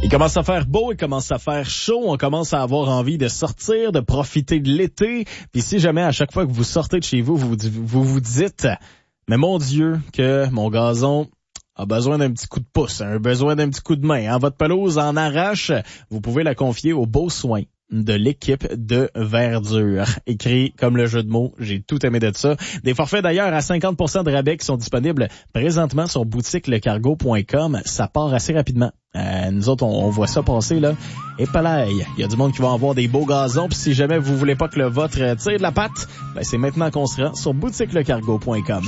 Il commence à faire beau, il commence à faire chaud, on commence à avoir envie de sortir, de profiter de l'été. Puis si jamais à chaque fois que vous sortez de chez vous, vous vous dites, mais mon Dieu, que mon gazon a besoin d'un petit coup de pouce, a besoin d'un petit coup de main. Votre pelouse en arrache, vous pouvez la confier aux beaux soins de l'équipe de Verdure. Écrit comme le jeu de mots, j'ai tout aimé de ça. Des forfaits d'ailleurs à 50% de rabais qui sont disponibles présentement sur boutiquelecargo.com. Ça part assez rapidement. Nous autres, on voit ça passer là. Et palaille, il y a du monde qui va avoir des beaux gazons. Puis si jamais vous voulez pas que le vôtre tire de la patte, ben c'est maintenant qu'on se rend sur boutiquelecargo.com.